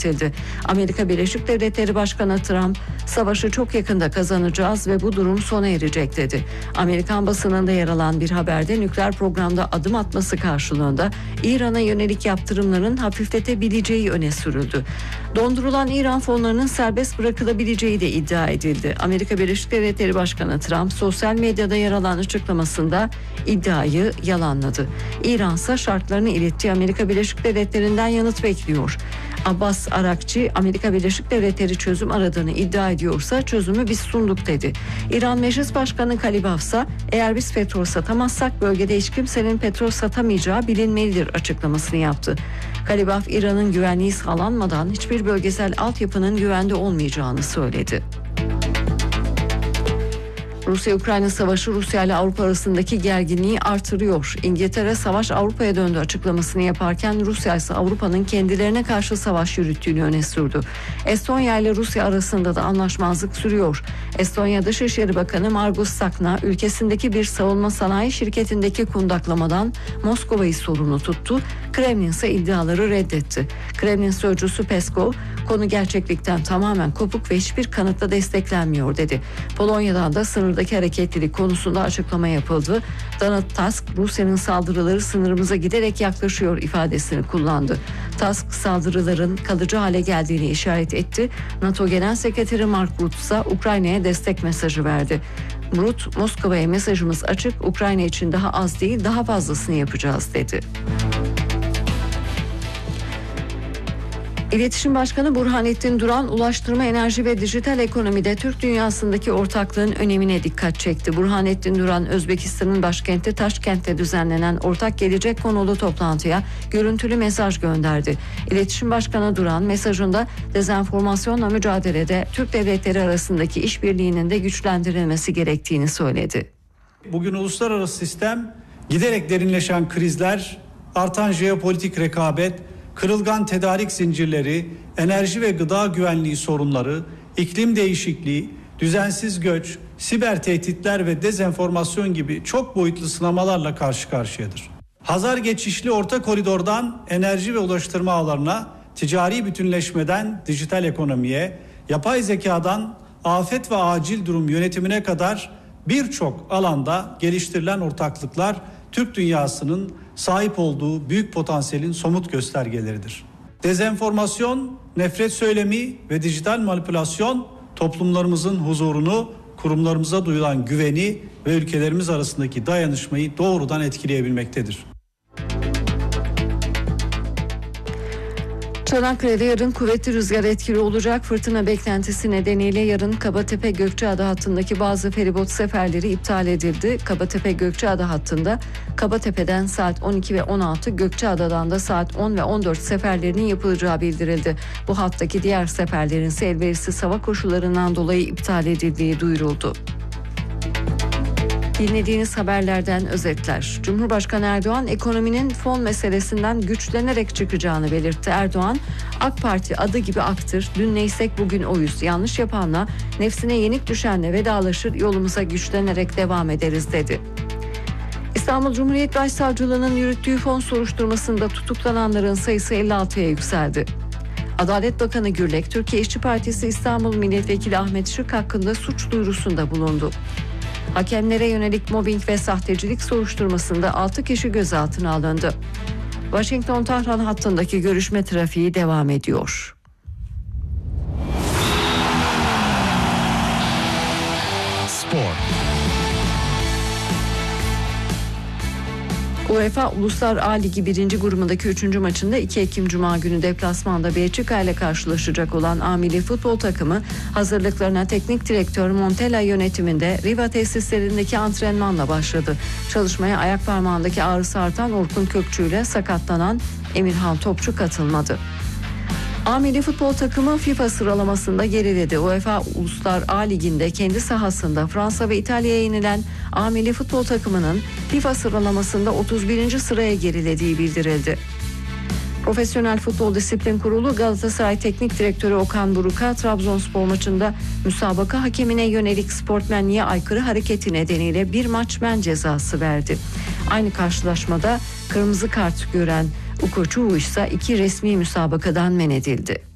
belirtildi. Amerika Birleşik Devletleri Başkanı Trump, "Savaşı çok yakında kazanacağız ve bu durum sona erecek" dedi. Amerikan basınında yer alan bir haberde nükleer programda adım atması karşılığında İran'a yönelik yaptırımların hafifletebileceği öne sürüldü. Dondurulan İran fonlarının serbest bırakılabileceği de iddia edildi. Amerika Birleşik Devletleri Başkanı Trump sosyal medyada yer alan açıklamasında iddiayı yalanladı. İran ise şartlarını iletti. Amerika Birleşik Devletleri'nden yanıt bekliyor. Abbas Arakçı, Amerika Birleşik Devletleri çözüm aradığını iddia ediyorsa çözümü biz sunduk dedi. İran Meclis Başkanı Kalibaf ise "Eğer biz petrol satamazsak bölgede hiç kimsenin petrol satamayacağı bilinmelidir" açıklamasını yaptı. Kalibaf, İran'ın güvenliği sağlanmadan hiçbir bölgesel altyapının güvende olmayacağını söyledi. Rusya-Ukrayna savaşı Rusya ile Avrupa arasındaki gerginliği artırıyor. İngiltere "Savaş Avrupa'ya döndü" açıklamasını yaparken Rusya ise Avrupa'nın kendilerine karşı savaş yürüttüğünü öne sürdü. Estonya ile Rusya arasında da anlaşmazlık sürüyor. Estonya Dışişleri Bakanı Margus Sakna, ülkesindeki bir savunma sanayi şirketindeki kundaklamadan Moskova'yı sorumlu tuttu. Kremlin ise iddiaları reddetti. Kremlin sözcüsü Peskov, "Konu gerçeklikten tamamen kopuk ve hiçbir kanıtla desteklenmiyor" dedi. Polonya'dan da sınırdaki hareketlilik konusunda açıklama yapıldı. Donald Tusk, "Rusya'nın saldırıları sınırımıza giderek yaklaşıyor" ifadesini kullandı. Tusk, saldırıların kalıcı hale geldiğini işaret etti. NATO Genel Sekreteri Mark Rutte ise Ukrayna'ya destek mesajı verdi. Rutte, "Moskova'ya mesajımız açık, Ukrayna için daha az değil daha fazlasını yapacağız" dedi. İletişim Başkanı Burhanettin Duran, ulaştırma, enerji ve dijital ekonomide Türk dünyasındaki ortaklığın önemine dikkat çekti. Burhanettin Duran, Özbekistan'ın başkenti Taşkent'te düzenlenen ortak gelecek konulu toplantıya görüntülü mesaj gönderdi. İletişim Başkanı Duran mesajında dezenformasyonla mücadelede Türk devletleri arasındaki işbirliğinin de güçlendirilmesi gerektiğini söyledi. Bugün uluslararası sistem giderek derinleşen krizler, artan jeopolitik rekabet, kırılgan tedarik zincirleri, enerji ve gıda güvenliği sorunları, iklim değişikliği, düzensiz göç, siber tehditler ve dezenformasyon gibi çok boyutlu sınamalarla karşı karşıyadır. Hazar geçişli orta koridordan enerji ve ulaştırma ağlarına, ticari bütünleşmeden dijital ekonomiye, yapay zekadan afet ve acil durum yönetimine kadar birçok alanda geliştirilen ortaklıklar Türk dünyasının sahip olduğu büyük potansiyelin somut göstergeleridir. Dezenformasyon, nefret söylemi ve dijital manipülasyon toplumlarımızın huzurunu, kurumlarımıza duyulan güveni ve ülkelerimiz arasındaki dayanışmayı doğrudan etkileyebilmektedir. Çanakkale'de yarın kuvvetli rüzgar etkili olacak. Fırtına beklentisi nedeniyle yarın Kabatepe-Gökçeada hattındaki bazı feribot seferleri iptal edildi. Kabatepe-Gökçeada hattında Kabatepe'den saat 12 ve 16, Gökçeada'dan da saat 10 ve 14 seferlerinin yapılacağı bildirildi. Bu hattaki diğer seferlerin ise elverişsiz hava koşullarından dolayı iptal edildiği duyuruldu. Dinlediğiniz haberlerden özetler. Cumhurbaşkanı Erdoğan ekonominin fon meselesinden güçlenerek çıkacağını belirtti. Erdoğan, "AK Parti adı gibi aktır, dün neysek bugün oyuz. Yanlış yapanla, nefsine yenik düşenle vedalaşır, yolumuza güçlenerek devam ederiz" dedi. İstanbul Cumhuriyet Başsavcılığı'nın yürüttüğü fon soruşturmasında tutuklananların sayısı 56'ya yükseldi. Adalet Bakanı Gürlek, Türkiye İşçi Partisi İstanbul Milletvekili Ahmet Şık hakkında suç duyurusunda bulundu. Hakemlere yönelik mobbing ve sahtecilik soruşturmasında 6 kişi gözaltına alındı. Washington-Tahran hattındaki görüşme trafiği devam ediyor. Spor. UEFA Uluslar A Ligi 1. grubundaki 3. maçında 2 Ekim Cuma günü deplasmanda Belçika ile karşılaşacak olan A milli futbol takımı hazırlıklarına teknik direktör Montella yönetiminde Riva tesislerindeki antrenmanla başladı. Çalışmaya ayak parmağındaki ağrısı artan Orkun Kökçü ile sakatlanan Emirhan Topçu katılmadı. A milli futbol takımı FIFA sıralamasında geriledi. UEFA Uluslar A Ligi'nde kendi sahasında Fransa ve İtalya'ya yenilen A milli futbol takımının FIFA sıralamasında 31. sıraya gerilediği bildirildi. Profesyonel Futbol Disiplin Kurulu Galatasaray Teknik Direktörü Okan Buruk'a Trabzonspor maçında müsabaka hakemine yönelik sportmenliğe aykırı hareketi nedeniyle bir maç men cezası verdi. Aynı karşılaşmada kırmızı kart gören Ukoçuvu ise 2 resmi müsabakadan men edildi.